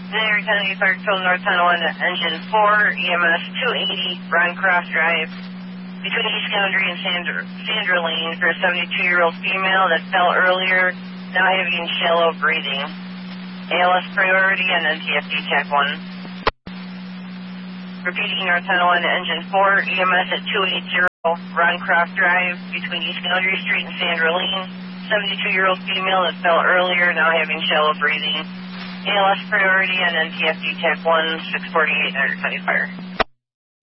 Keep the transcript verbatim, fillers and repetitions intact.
There, Kennedy Clarksville, North ten oh one, engine four, E M S two eighty, Roncroft Drive, between East Boundary and Sandra, Sandra Lane for a seventy-two-year-old female that fell earlier, now having shallow breathing. A L S priority and N T F D Tech one. Repeating, North ten oh one, engine four, E M S at two eighty, Roncroft Drive, between East Boundary Street and Sandra Lane, seventy-two-year-old female that fell earlier, now having shallow breathing. A L S priority and N T F D Tech one, six forty-eight, Niagara County Fire.